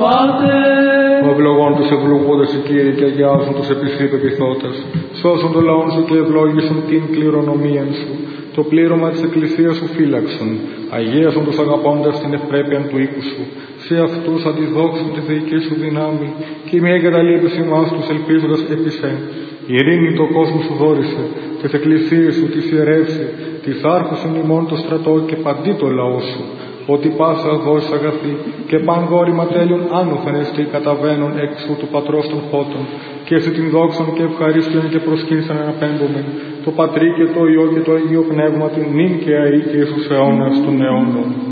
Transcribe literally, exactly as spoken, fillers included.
Πάτερ. Ο ευλογών τους ευλογούντας οι Κύριοι και αγιάζουν τους επισή πεπιθώτες. Σώσουν το λαόν σου και ευλόγησουν την κληρονομία σου. Το πλήρωμα της Εκκλησίας σου φύλαξον. Αγίασον τους αγαπώντας την ευπρέπεια του οίκου σου. Σε αυτούς αντιδόξουν τη θεϊκή σου δυνάμει και μη εγκαταλείπεις ημάς τους ελπίζοντας επί σε. Η ειρήνη το κόσμο σου δόρισε, τις εκκλησίες σου τις ιερεύσει, τις άρχουσιν ημών το στρατό και παντί το λαό σου. Ότι πάσα δώσεις αγαθή και παν γόρημα τέλειων άνωθεν εστί καταβαίνουν έξω του πατρός των φώτων και σε την δόξον και ευχαρίστιον και προσκύνησαν αναπέμπομεν το Πατρί και το Υιό και το Αγίο Πνεύμα την νυν και αεί και στους αιώνας των αιώνων.